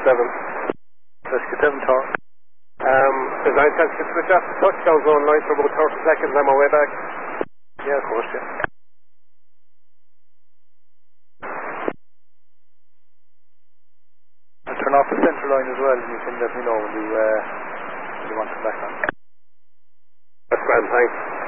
Rescue 7 Tower. Is there any chance you switch off the touchdown zone light for about 30 seconds on my way back? Yeah, of course, yeah. I'll turn off the central line as well, and you can let me know when you want to come back on. That's grand, thanks.